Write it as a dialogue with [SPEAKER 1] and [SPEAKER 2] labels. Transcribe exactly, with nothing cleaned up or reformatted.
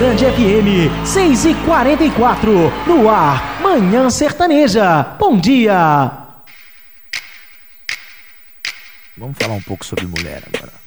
[SPEAKER 1] Grande F M, seis e quarenta e quatro, no ar, Manhã Sertaneja. Bom dia!
[SPEAKER 2] Vamos falar um pouco sobre mulher agora.